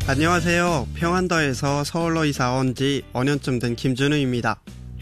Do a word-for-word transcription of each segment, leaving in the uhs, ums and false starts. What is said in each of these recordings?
안녕하세요. 평안도에서 서울로 이사 온 지 오 년쯤 된 김준우입니다.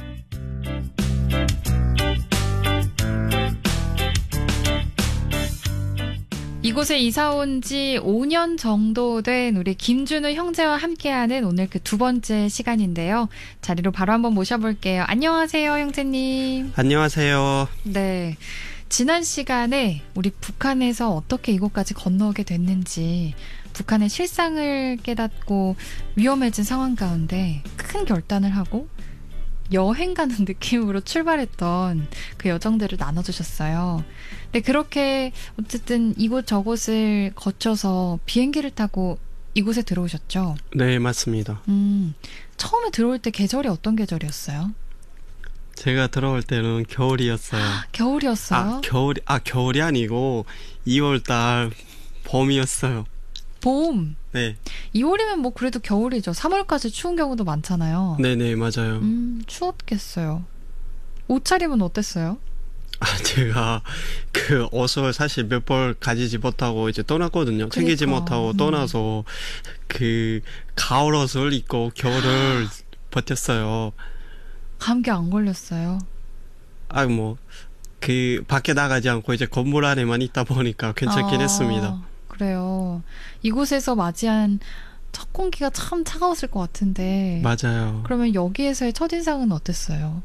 이곳에 이사 온 지 오 년 정도 된 우리 김준우 형제와 함께하는 오늘 그 두 번째 시간인데요. 자리로 바로 한번 모셔볼게요. 안녕하세요, 형제님. 안녕하세요. 네. 지난 시간에 우리 북한에서 어떻게 이곳까지 건너오게 됐는지, 북한의 실상을 깨닫고 위험해진 상황 가운데 큰 결단을 하고 여행 가는 느낌으로 출발했던 그 여정들을 나눠주셨어요. 근데 그렇게 어쨌든 이곳 저곳을 거쳐서 비행기를 타고 이곳에 들어오셨죠? 네, 맞습니다. 음, 처음에 들어올 때 계절이 어떤 계절이었어요? 제가 들어올 때는 겨울이었어요. 아, 겨울이었어요? 아, 겨울이, 아, 겨울이 아니고 이월달 봄이었어요. 봄? 네. 이월이면 뭐 그래도 겨울이죠. 삼월까지 추운 경우도 많잖아요. 네네, 맞아요. 음, 추웠겠어요. 옷차림은 어땠어요? 아, 제가 그 옷을 사실 몇 벌 가지지 못하고 이제 떠났거든요. 챙기지 그러니까, 못하고 음. 떠나서 그 가을 옷을 입고 겨울을 버텼어요. 감기 안 걸렸어요? 아, 뭐, 그 밖에 나가지 않고 이제 건물 안에만 있다 보니까 괜찮긴 아, 했습니다. 그래요. 이곳에서 맞이한 첫 공기가 참 차가웠을 것 같은데. 맞아요. 그러면 여기에서의 첫인상은 어땠어요?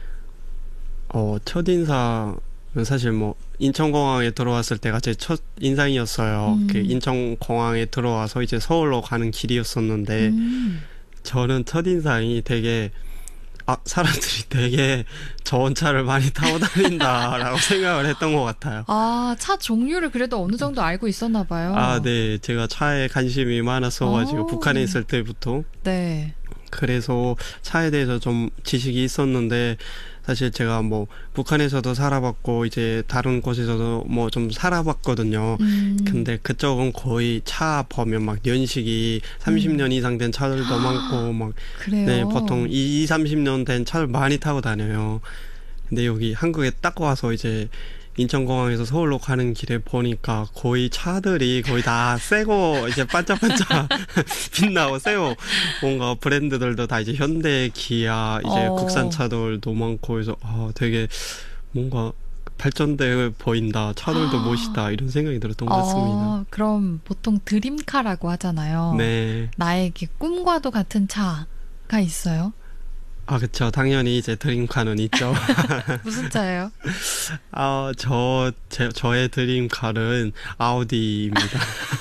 어, 첫인상은 사실 뭐, 인천공항에 들어왔을 때가 제 첫 인상이었어요. 음. 그 인천공항에 들어와서 이제 서울로 가는 길이었었는데, 음. 저는 첫인상이 되게, 아, 사람들이 되게 좋은 차를 많이 타고 다닌다라고 생각을 했던 것 같아요. 아, 차 종류를 그래도 어느 정도 알고 있었나 봐요. 아, 네. 제가 차에 관심이 많았어가지고, 오. 북한에 있을 때부터. 네. 그래서 차에 대해서 좀 지식이 있었는데, 사실 제가 뭐 북한에서도 살아봤고 이제 다른 곳에서도 뭐 좀 살아봤거든요. 음. 근데 그쪽은 거의 차 보면 막 연식이 삼십 년 음. 이상 된 차들도 많고 막 그래요? 네, 보통 이십, 삼십 년 된 차를 많이 타고 다녀요. 근데 여기 한국에 딱 와서 이제 인천공항에서 서울로 가는 길에 보니까 거의 차들이 거의 다 새고 이제 반짝반짝 빛나고 새고 뭔가 브랜드들도 다 이제 현대, 기아 이제 어. 국산 차들도 많고 해서 아 되게 뭔가 발전돼 보인다. 차들도 아. 멋있다. 이런 생각이 들었던 것 같습니다. 어, 그럼 보통 드림카라고 하잖아요. 네. 나에게 꿈과도 같은 차가 있어요? 아, 그쵸. 당연히 이제 드림카는 있죠. 무슨 차예요? 아, 저, 제, 저의 드림카는 아우디입니다.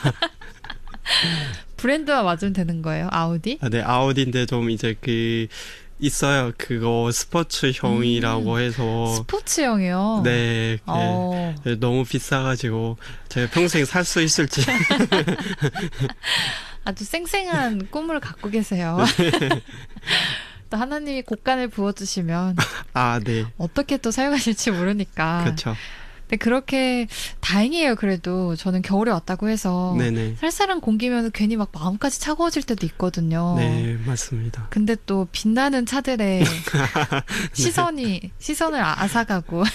브랜드만 맞으면 되는 거예요? 아우디? 아, 네, 아우디인데 좀 이제 그, 있어요. 그거 스포츠형이라고 음, 해서. 스포츠형이요? 네, 그게 어. 너무 비싸가지고, 제가 평생 살 수 있을지. 아주 쌩쌩한 꿈을 갖고 계세요. 또 하나님이 곡간을 부어주시면 아, 네. 어떻게 또 사용하실지 모르니까. 그쵸. 근데 그렇게 다행이에요. 그래도 저는 겨울에 왔다고 해서 네네. 쌀쌀한 공기면 괜히 막 마음까지 차가워질 때도 있거든요. 네, 맞습니다. 근데 또 빛나는 차들의 시선이 시선을 앗아가고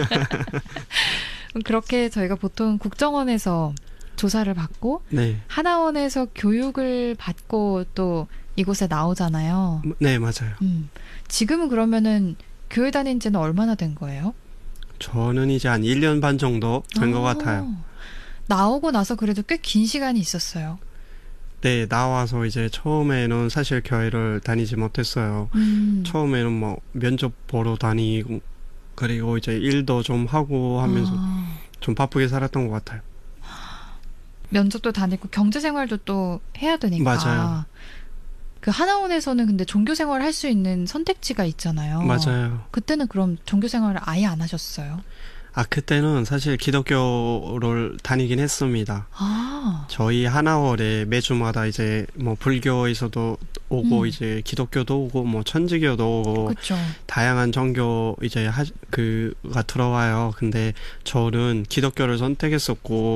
그렇게 저희가 보통 국정원에서 조사를 받고 네. 하나원에서 교육을 받고 또 이곳에 나오잖아요. 네, 맞아요. 음. 지금은 그러면은 교회 다닌 지는 얼마나 된 거예요? 저는 이제 한 일 년 반 정도 된 것 아, 같아요. 나오고 나서 그래도 꽤 긴 시간이 있었어요. 네, 나와서 이제 처음에는 사실 교회를 다니지 못했어요. 음. 처음에는 뭐 면접 보러 다니고, 그리고 이제 일도 좀 하고 하면서 아, 좀 바쁘게 살았던 것 같아요. 면접도 다니고 경제생활도 또 해야 되니까. 맞아요. 그 하나원에서는 근데 종교생활을 할 수 있는 선택지가 있잖아요. 맞아요. 그때는 그럼 종교생활을 아예 안 하셨어요? 아, 그때는 사실 기독교를 다니긴 했습니다. 아, 저희 하나월에 매주마다 이제 뭐 불교에서도 오고 음. 이제 기독교도 오고 뭐 천주교도 오고 그렇죠. 다양한 종교 이제 하, 그가 들어와요. 근데 저는 기독교를 선택했었고